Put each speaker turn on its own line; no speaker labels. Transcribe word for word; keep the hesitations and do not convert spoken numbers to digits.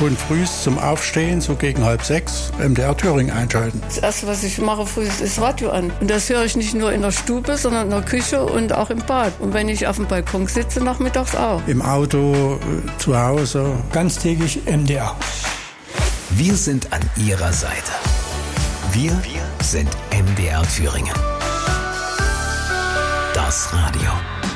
schon früh zum Aufstehen, so gegen halb sechs, M D R Thüringen einschalten.
Das Erste, was ich mache früh, ist das Radio an. Und das höre ich nicht nur in der Stube, sondern in der Küche und auch im Bad. Und wenn ich auf dem Balkon sitze, nachmittags auch.
Im Auto, zu Hause.
Ganztägig M D R.
Wir sind an Ihrer Seite. Wir, Wir sind M D R Thüringen. Das Radio.